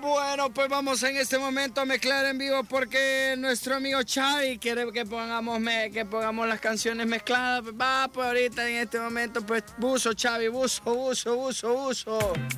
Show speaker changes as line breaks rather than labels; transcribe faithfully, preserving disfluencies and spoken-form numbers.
Bueno, pues vamos en este momento a mezclar en vivo porque nuestro amigo Xavi quiere que pongamos, me, que pongamos las canciones mezcladas. Va, pues ahorita en este momento, pues buzo, Xavi, buzo, buzo, buzo, buzo.